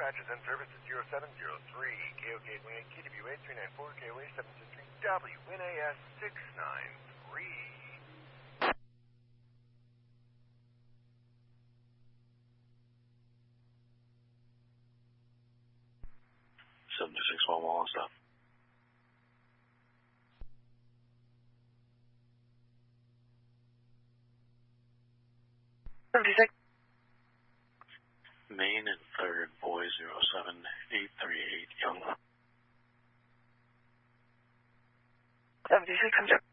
dispatches and services 0703, KOK Win, KWA 394, KOA 763, WNAS 693. 726 1 stop. Main and 3rd, boy 07838, Young. 76,